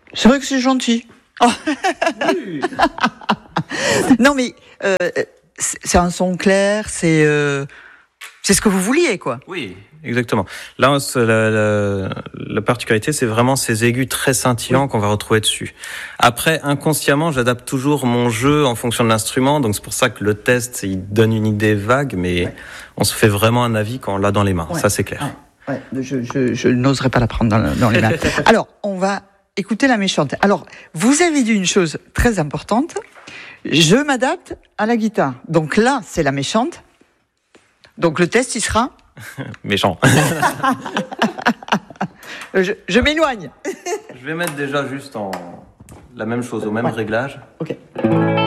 C'est vrai que c'est gentil. Oh. Oui. Non mais c'est un son clair, c'est ce que vous vouliez, quoi. Oui, exactement. Là, la particularité, c'est vraiment ces aigus très scintillants qu'on va retrouver dessus. Après, inconsciemment, j'adapte toujours mon jeu en fonction de l'instrument, donc c'est pour ça que le test, il donne une idée vague, mais on se fait vraiment un avis quand on l'a dans les mains. Ouais. Ça, c'est clair. Ouais. Je n'oserais pas la prendre dans les mains. Alors, on va écouter la méchante. Alors, vous avez dit une chose très importante. Je m'adapte à la guitare. Donc là, c'est la méchante. Donc le test, il sera méchant. je m'éloigne. Je vais mettre déjà juste la même chose, au même réglage. Ok.